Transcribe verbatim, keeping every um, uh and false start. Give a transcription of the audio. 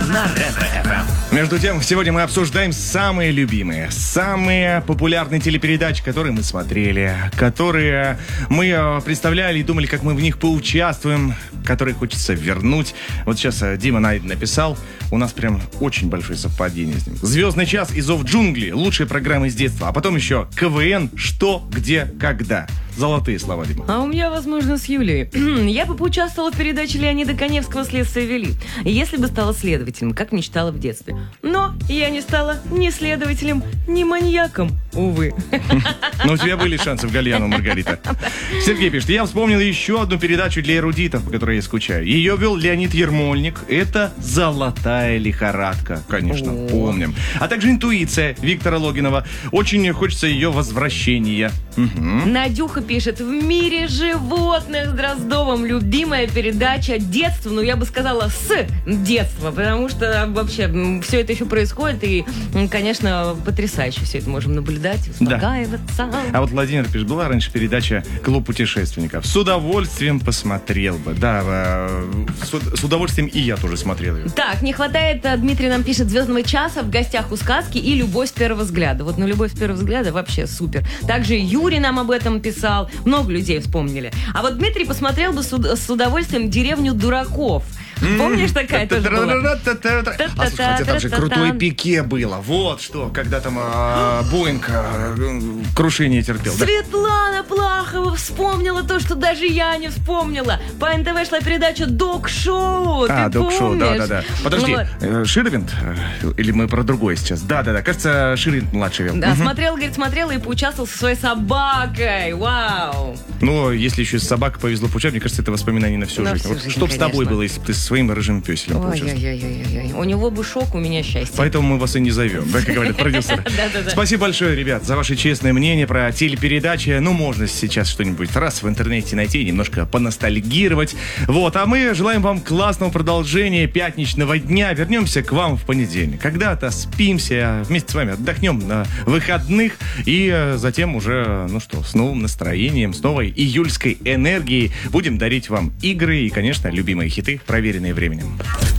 на Ретро-эф эм. Между тем, сегодня мы обсуждаем самые любимые, самые популярные телепередачи, которые мы смотрели, которые мы представляли и думали, как мы в них поучаствуем, которые хочется вернуть. Вот сейчас Дима написал, у нас прям очень большое совпадение с ним. «Звездный час» и «Зов джунглей» — лучшие программы из детства. А потом еще КВН «Что, где, когда». Золотые слова, Дима. А у меня, возможно, с Юлей. Я бы поучаствовала в передаче Леонида Каневского «Следствие вели», если бы стала следователем, как мечтала в детстве. Но я не стала ни следователем, ни маньяком, увы. Но у тебя были шансы в Гальяну, Маргарита. Сергей пишет, я вспомнил еще одну передачу для эрудитов, по которой я скучаю. Ее вел Леонид Ермольник. Это «Золотая лихорадка». Конечно, О. помним. А также «Интуиция» Виктора Логинова. Очень хочется ее возвращения. Угу. Надюха пишет, в мире животных с Дроздовым любимая передача детства, ну я бы сказала с детства, потому что вообще все это еще происходит, и, конечно, потрясающе все это можем наблюдать, успокаиваться. Да. А вот Владимир пишет, была раньше передача «Клуб путешественников». С удовольствием посмотрел бы. Да, с удовольствием и я тоже смотрел ее. Так, не хватает, Дмитрий нам пишет, «Звездного часа», «В гостях у сказки» и «Любовь с первого взгляда». Вот, ну, «Любовь с первого взгляда» вообще супер. Также Юрий нам об этом писал. Много людей вспомнили. А вот Дмитрий посмотрел бы с удовольствием «Деревню дураков». Помнишь, такая тоже была? А слушай, хотя там же крутое пике было. Вот что, когда там Боинг крушение терпел. Светлана Плахова вспомнила то, что даже я не вспомнила. По эн тэ вэ шла передача «Док-шоу». А, «Док-шоу», да-да-да. Подожди, Ну Ширвинд? Или мы про другое сейчас? Да-да-да, кажется, Ширвинд младший вел. Да, смотрела, говорит, смотрела и поучаствовал со своей собакой. Вау. Ну, если еще с собакой повезло поучаствовать, мне кажется, это воспоминание на всю На жизнь. всю Вот жизнь, что б с тобой конечно. было, если бы ты со своим рыжим пёселем поучаствовал? Ой-ой-ой-ой-ой. У него бы шок, у меня счастье. Поэтому мы вас и не зовем, да, как говорят продюсеры. Да-да-да. Спасибо большое, ребят, за ваше честное мнение про телепередачи. Ну, можно сейчас что-нибудь раз в интернете найти, немножко поностальгировать. Вот, а мы желаем вам классного продолжения пятничного дня. Вернемся к вам в понедельник. Когда-то спимся, вместе с вами отдохнем на выходных. И затем уже, ну что, с новым настроением, с новой июльской энергией будем дарить вам игры и, конечно, любимые хиты, проверенные временем.